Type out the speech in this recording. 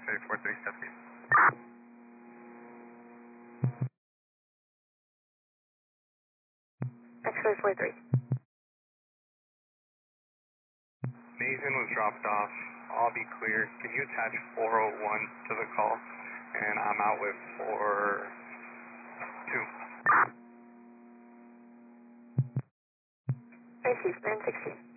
X-ray 43, step in. X-ray 43. Nathan was dropped off. I'll be clear. Can you attach 401 to the call? And I'm out with 42. Received, 960.